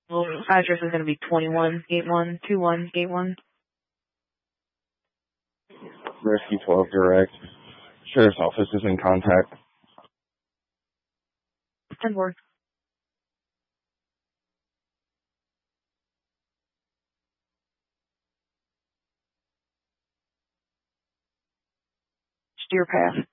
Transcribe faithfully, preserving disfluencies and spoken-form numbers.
Well, address is going to be twenty-one eighty-one twenty-one eighty-one. Rescue twelve direct. Sheriff's office is in contact. ten four. Steer path.